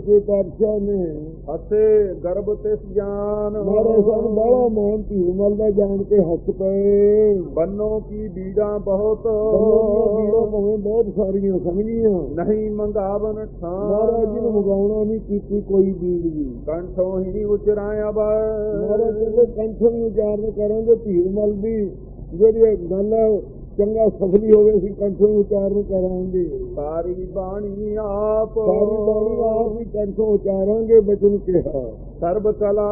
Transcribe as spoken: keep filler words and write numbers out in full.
ਕੇ ਪਾਤਸ਼ਾਹ ਨੇ ਹਸੇ ਗਰਭ ਤਿਸ ਜਾਨ ਮਾਰੇ ਸਨ ਬਾਲਾ ਮੋਹਨ ਧੀਰਮਲ ਦਾ ਜਾਣ ਕੇ ਹੱਸ ਪਏ। ਬੰਨੋ ਕੀ ਬੀੜਾਂ ਬਹੁਤ ਬੀੜਾਂ ਭਾਵੇਂ ਬਹੁਤ ਸਾਰੀਆਂ ਸਮਝੀਆਂ ਨਹੀਂ ਮੰਗਾਵਨ ਮਹਾਰਾਜ ਜੀ ਨੂੰ ਮੰਗਾਉਣਾ ਨਹੀਂ ਕੀਤੀ ਕੋਈ ਬੀੜ ਵੀ। ਕੰਠੋਂ ਹੀ ਉਚਰਾਇਆ ਬਾ ਮਹਾਰਾਜ ਕਹਿੰਦੇ ਕੰਠੋਂ ਹੀ ਉਚਾਰਨ ਕਰਾਂਗੇ। ਧੀਰਮਲ ਦੀ ਜਿਹੜੀ ਗੱਲ ਹੈ ਚੰਗਾ ਸਫਲੀ ਹੋਵੇ ਅਸੀਂ ਕੰਠੋਂ ਹੀ ਉਚਾਰਨ ਕਰਾਂਗੇ। ਸਾਰੀ ਬਾਣੀ ਆਪ ਸਾਰੀ ਬਾਣੀ ਆਪ ਹੀ ਕੰਠੋਂ ਉਚਾਰਾਂਗੇ ਬਚਨ ਕਿਹਾ। ਸਰਬ ਕਲਾ